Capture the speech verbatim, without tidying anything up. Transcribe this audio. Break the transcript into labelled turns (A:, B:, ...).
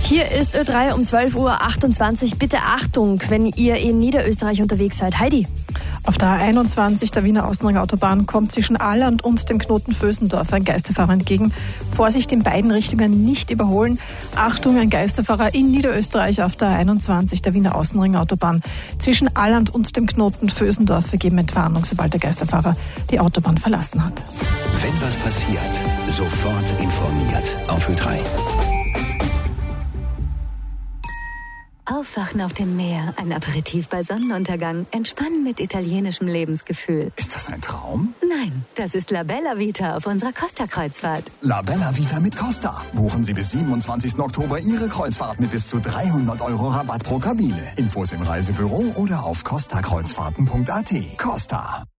A: Hier ist Ö drei um zwölf Uhr achtundzwanzig. Bitte Achtung, wenn ihr in Niederösterreich unterwegs seid. Heidi.
B: Auf der A einundzwanzig der Wiener Außenringautobahn kommt zwischen Alland und dem Knoten Vösendorf ein Geisterfahrer entgegen. Vorsicht, in beiden Richtungen nicht überholen. Achtung, ein Geisterfahrer in Niederösterreich auf der A einundzwanzig der Wiener Außenringautobahn. Zwischen Alland und dem Knoten Vösendorf. Wir geben Entwarnung, sobald der Geisterfahrer die Autobahn verlassen hat.
C: Wenn was passiert, sofort informiert auf Ö drei.
D: Aufwachen auf dem Meer, ein Aperitif bei Sonnenuntergang, entspannen mit italienischem Lebensgefühl.
E: Ist das ein Traum?
D: Nein, das ist La Bella Vita auf unserer Costa-Kreuzfahrt.
E: La Bella Vita mit Costa. Buchen Sie bis siebenundzwanzigsten Oktober Ihre Kreuzfahrt mit bis zu dreihundert Euro Rabatt pro Kabine. Infos im Reisebüro oder auf costa kreuzfahrten punkt a t. Costa.